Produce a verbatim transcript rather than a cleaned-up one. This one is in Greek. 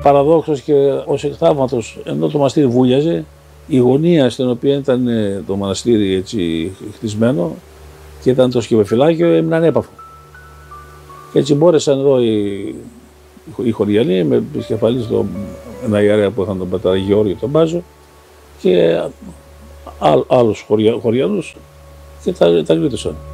Παραδόξως και ως εκ θαύματος, ενώ το μοναστήρι βούλιαζε, η γωνία στην οποία ήταν το μοναστήρι έτσι χτισμένο και ήταν το σκευοφυλάκιο έμεινε ανέπαφο. Και έτσι μπόρεσαν εδώ οι, οι χωριανοί με επικεφαλής ένα ιερέα που είχαν τον πατέρα Γεώργιο τον Μπάζο και άλλους χωρια, χωριανούς και τα, τα γλίτωσαν.